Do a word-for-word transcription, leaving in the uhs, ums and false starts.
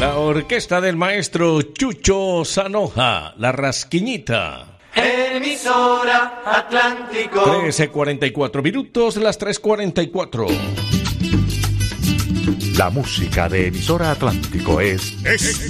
La orquesta del maestro Chucho Zanoja, La Rasquiñita. Emisora Atlántico. trece cuarenta y cuatro minutos, las tres cuarenta y cuatro. La música de Emisora Atlántico es... Es